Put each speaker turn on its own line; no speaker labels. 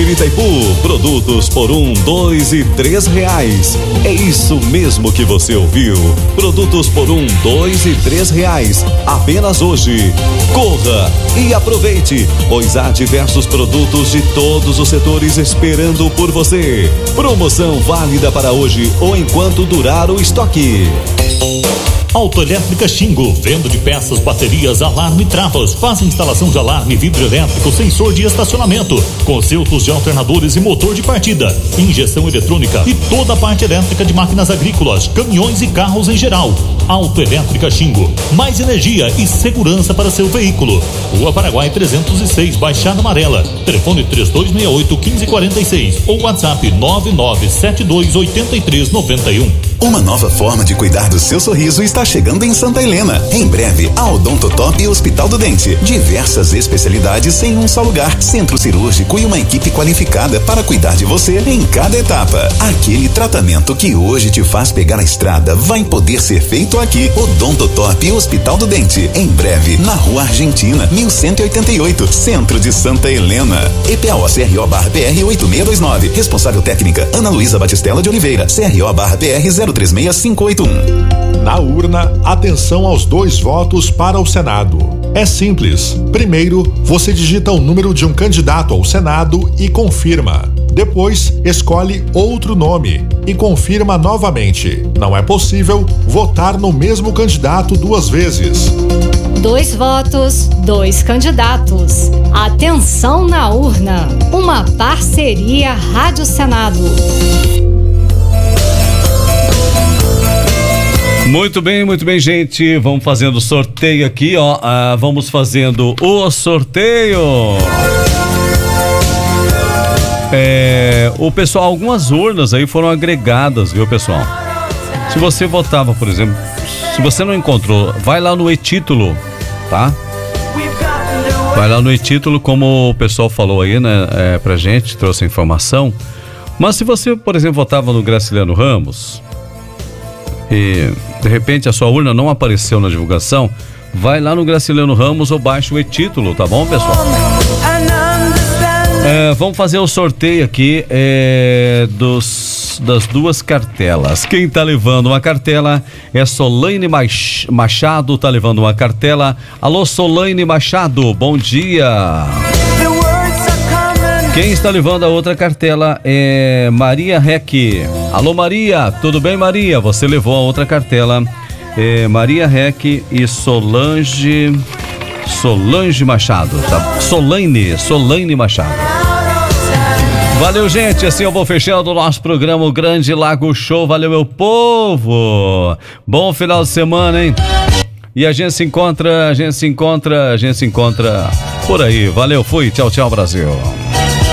Shopping Itaipu. Produtos por R$1, R$2 e R$3. É isso mesmo que você ouviu. Produtos por R$1, R$2 e R$3. Apenas hoje. Corra e aproveite, pois há diversos produtos de todos os setores esperando por você. Promoção válida para hoje ou enquanto durar o estoque.
Autoelétrica Xingo, venda de peças, baterias, alarme e travas. Faz instalação de alarme, vidro elétrico, sensor de estacionamento, consertos de alternadores e motor de partida, injeção eletrônica e toda a parte elétrica de máquinas agrícolas, caminhões e carros em geral. Autoelétrica Xingo, mais energia e segurança para seu veículo. Rua Paraguai 306, Baixada Amarela. Telefone 3268-1546 ou WhatsApp 99728391.
Uma nova forma de cuidar do seu sorriso está chegando em Santa Helena. Em breve, a Odontotop Hospital do Dente. Diversas especialidades em um só lugar. Centro cirúrgico e uma equipe qualificada para cuidar de você em cada etapa. Aquele tratamento que hoje te faz pegar a estrada vai poder ser feito aqui. Odontotop Hospital do Dente. Em breve, na Rua Argentina, 1188, Centro de Santa Helena. EPAO-CRO/PR 8629. Responsável técnica, Ana Luísa Batistella de Oliveira. CRO/PR 036581.
Na urna, atenção aos 2 votos para o Senado. É simples. Primeiro, você digita o número de um candidato ao Senado e confirma. Depois, escolhe outro nome e confirma novamente. Não é possível votar no mesmo candidato 2 vezes.
2 votos, 2 candidatos. Atenção na urna. Uma parceria Rádio Senado.
Muito bem, gente. Vamos fazendo o sorteio aqui, ó. Vamos fazendo o sorteio. O pessoal, algumas urnas aí foram agregadas, viu, pessoal? Se você votava, por exemplo, se você não encontrou, vai lá no e-título, tá? Vai lá no e-título, como o pessoal falou aí, né? Pra gente, trouxe a informação. Mas se você, por exemplo, votava no Graciliano Ramos e de repente a sua urna não apareceu na divulgação, vai lá no Graciliano Ramos ou baixa o e-título, tá bom, pessoal? Vamos fazer o sorteio aqui das 2 cartelas. Quem tá levando uma cartela é Solaine Machado, tá levando uma cartela. Alô, Solaine Machado, bom dia. Quem está levando a outra cartela é Maria Reck. Alô, Maria, tudo bem, Maria? Você levou a outra cartela. Maria Reck e Solange Machado, tá? Solaine Machado. Valeu, gente, assim eu vou fechando o nosso programa, o Grande Lago Show. Valeu, meu povo. Bom final de semana, hein? E a gente se encontra por aí. Valeu, fui, tchau, Brasil.